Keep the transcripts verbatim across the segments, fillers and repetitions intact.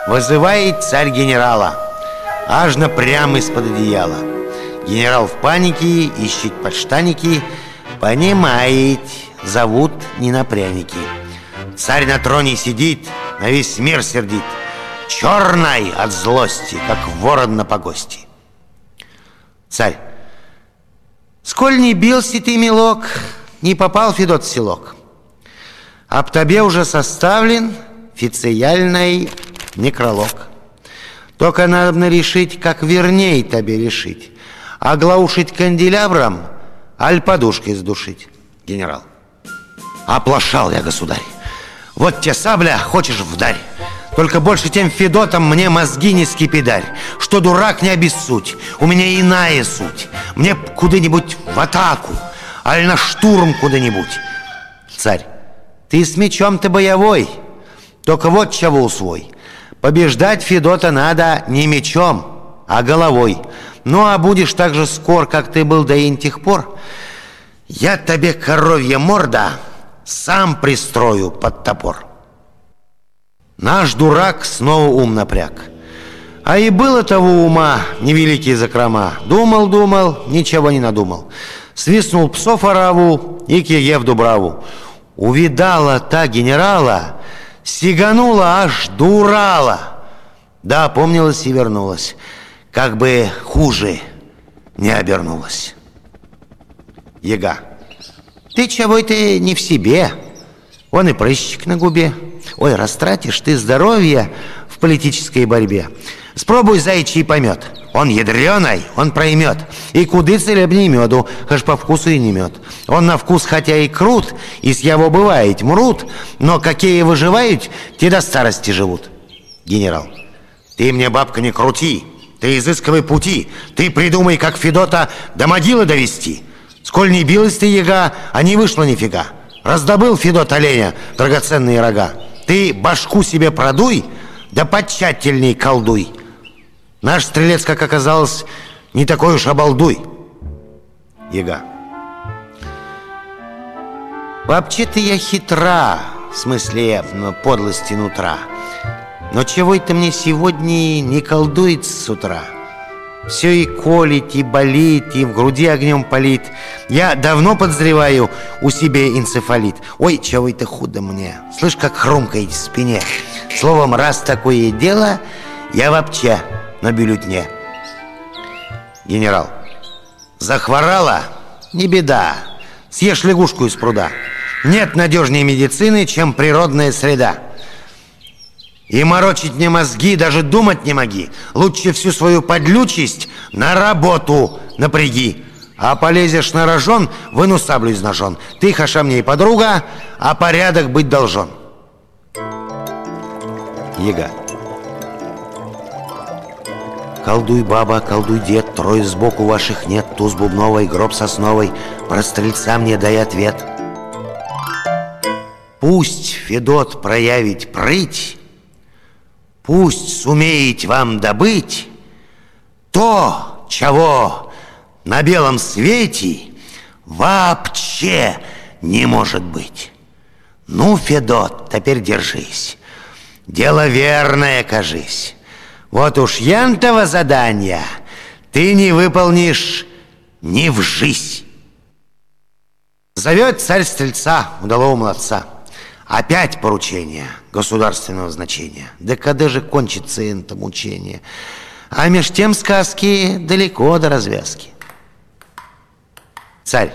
Вызывает царь генерала, аж напрям из-под одеяла. Генерал в панике, ищет подштанники, понимает, зовут не на пряники. Царь на троне сидит, на весь мир сердит, черный от злости, как ворон на погости. Царь: сколь не бился ты, милок, не попал Федот в селок. Об тебе уже составлен официальный некролог. Только надо решить, как верней тебе решить: оглаушить канделябром, аль подушкой сдушить. Генерал: оплошал я, государь. Вот тебе сабля, хочешь вдарь. Только больше тем Федотом мне мозги не скипидарь. Что дурак, не обессудь, у меня иная суть. Мне куда-нибудь в атаку, аль на штурм куда-нибудь. Царь: ты с мечом-то боевой, только вот чего усвой: побеждать Федота надо не мечом, а головой. Ну а будешь так же скор, как ты был до интих пор, я тебе, коровья морда, сам пристрою под топор. Наш дурак снова ум напряг. А и было того ума невеликие закрома. Думал-думал, ничего не надумал. Свистнул псов ораву и к еге в дубраву. Увидала та генерала, сиганула аж до Урала. Да, опомнилась и вернулась, как бы хуже не обернулась. Яга: ты чего это не в себе? Он и прыщик на губе. Ой, растратишь ты здоровье в политической борьбе. Спробуй заячий помет. Он ядреный, он проймет. И куды целебней меду, хоть по вкусу и не мед. Он на вкус хотя и крут, и с его бывает мрут, но какие выживают, те до старости живут. Генерал: ты мне, бабка, не крути, ты изыскивай пути, ты придумай, как Федота до могилы довести. Сколь не билась ты, яга, а не вышло нифига. Раздобыл Федот оленя драгоценные рога. Ты башку себе продуй, да потщательней колдуй. Наш стрелец, как оказалось, не такой уж обалдуй. Яга: вообще-то я хитра, в смысле подлости нутра. Но чего это мне сегодня не колдует с утра? Все и колит, и болит, и в груди огнем палит. Я давно подозреваю у себя энцефалит. Ой, чего это худо мне. Слышь, как хрумкает в спине. Словом, раз такое дело, я вообще на бюллетне. Генерал: захворала? Не беда, съешь лягушку из пруда. Нет надежнее медицины, чем природная среда. И морочить мне мозги даже думать не моги. Лучше всю свою подлючесть на работу напряги. А полезешь на рожон, выну саблю из ножон. Ты, хаша, мне и подруга, а порядок быть должен. Яга: колдуй, баба, колдуй, дед, трое сбоку ваших нет, туз бубновой, гроб сосновой, про стрельца мне дай ответ. Пусть Федот проявить прыть, пусть сумеет вам добыть то, чего на белом свете вообще не может быть. Ну, Федот, теперь держись. Дело верное, кажись. Вот уж янтова задания ты не выполнишь ни в жизнь. Зовет царь стрельца, удалого молодца. Опять поручение государственного значения. Да когда же кончится это мучение? А меж тем сказки далеко до развязки. Царь: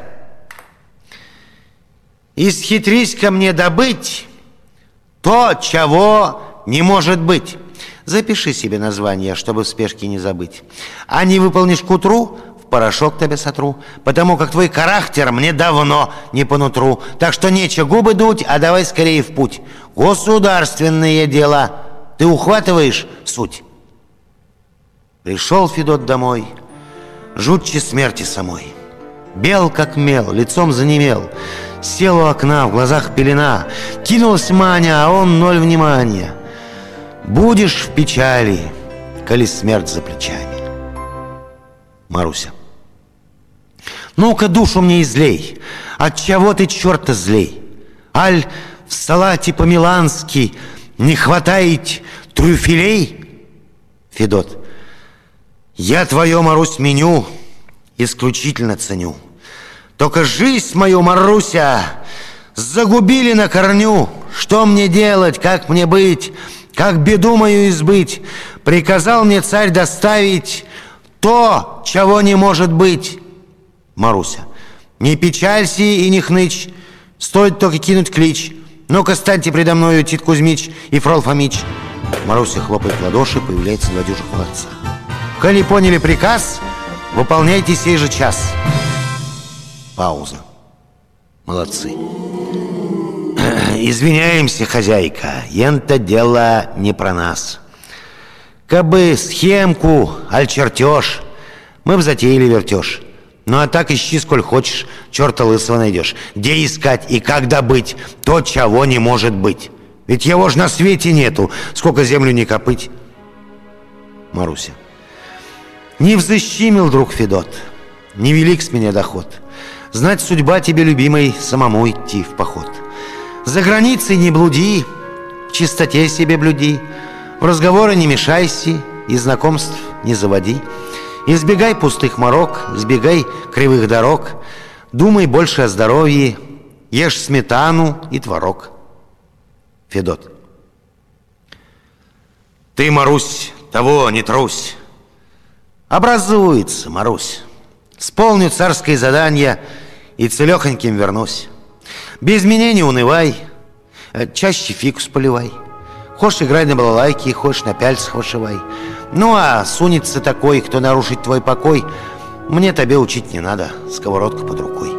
исхитрись ко мне добыть то, чего не может быть. Запиши себе название, чтобы в спешке не забыть. А не выполнишь к утру, в порошок тебя сотру, потому как твой характер мне давно не по нутру. Так что нечего губы дуть, а давай скорее в путь. Государственные дела. Ты ухватываешь суть? Пришел Федот домой, жутче смерти самой. Бел как мел, лицом занемел. Сел у окна, в глазах пелена. Кинулась Маня, а он ноль внимания. Будешь в печали, коли смерть за плечами. Маруся: ну-ка душу мне излей. Отчего ты, черта, злей? Аль в салате по-милански Не хватает трюфелей? Федот. Я твое, Марусь, меню исключительно ценю. Только жизнь мою, Маруся, загубили на корню. Что мне делать, как мне быть, как беду мою избыть? Приказал мне царь доставить то, чего не может быть. Маруся. Не печалься и не хнычь, стоит только кинуть клич. Ну-ка, станьте предо мною, Тит Кузьмич и Фрол Фомич. Маруся хлопает в ладоши, появляется два дюжих молодца. Коли поняли приказ, выполняйте сей же час. Пауза. Молодцы. Извиняемся, хозяйка, ента дело не про нас. Кабы схемку, аль чертеж, мы б затеяли вертеж. Ну а так ищи сколь хочешь, черта лысого найдешь. Где искать и как добыть то, чего не может быть? Ведь его ж на свете нету, сколько землю не копыть. Маруся. Не взыщи, мил друг Федот, невелик с меня доход. Знать судьба тебе, любимой, самому идти в поход. За границей не блуди, в чистоте себе блюди, в разговоры не мешайся и знакомств не заводи. Избегай пустых морок, избегай кривых дорог, думай больше о здоровье, ешь сметану и творог. Федот. Ты, Марусь, того не трусь. Образуется, Марусь. Сполню царское задание и целехоньким вернусь. Без меня не унывай, чаще фикус поливай. Хочешь играй на балалайке, хочешь на пяльцах вышивай. Ну а сунется такой, кто нарушит твой покой, мне тебе учить не надо, сковородка под рукой.